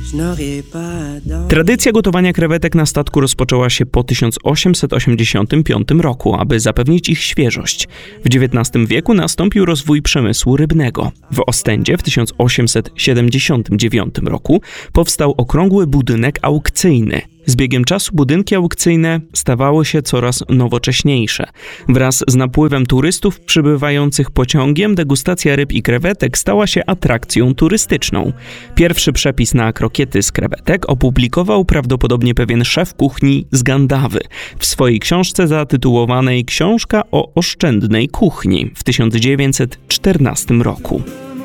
Tradycja gotowania krewetek na statku rozpoczęła się po 1885 roku, aby zapewnić ich świeżość. W XIX wieku nastąpił rozwój przemysłu rybnego. W Ostendzie w 1879 roku powstał okrągły budynek aukcyjny. Z biegiem czasu budynki aukcyjne stawały się coraz nowocześniejsze. Wraz z napływem turystów przybywających pociągiem degustacja ryb i krewetek stała się atrakcją turystyczną. Pierwszy przepis na krokiety z krewetek opublikował prawdopodobnie pewien szef kuchni z Gandawy w swojej książce zatytułowanej Książka o oszczędnej kuchni w 1914 roku.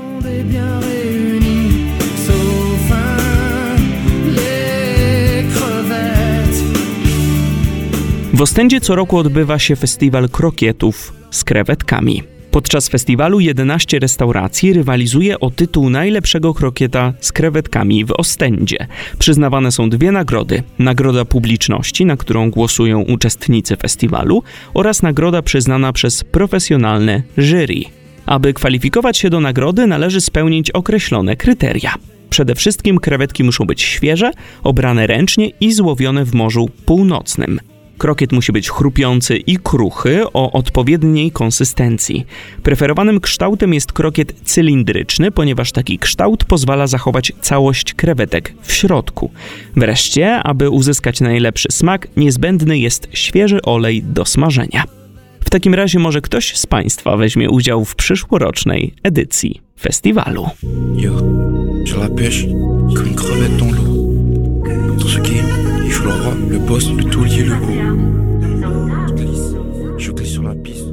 W Ostendzie co roku odbywa się festiwal krokietów z krewetkami. Podczas festiwalu 11 restauracji rywalizuje o tytuł najlepszego krokieta z krewetkami w Ostendzie. Przyznawane są 2 nagrody. Nagroda publiczności, na którą głosują uczestnicy festiwalu, oraz nagroda przyznana przez profesjonalne jury. Aby kwalifikować się do nagrody, należy spełnić określone kryteria. Przede wszystkim krewetki muszą być świeże, obrane ręcznie i złowione w Morzu Północnym. Krokiet musi być chrupiący i kruchy o odpowiedniej konsystencji. Preferowanym kształtem jest krokiet cylindryczny, ponieważ taki kształt pozwala zachować całość krewetek w środku. Wreszcie, aby uzyskać najlepszy smak, niezbędny jest świeży olej do smażenia. W takim razie może ktoś z Państwa weźmie udział w przyszłorocznej edycji festiwalu. Yo, sur la pêche, comme une crevette dans l'eau. Pour ce qui est, il faut le roi, le boss, le taulier, le beau. Je glisse sur la piste.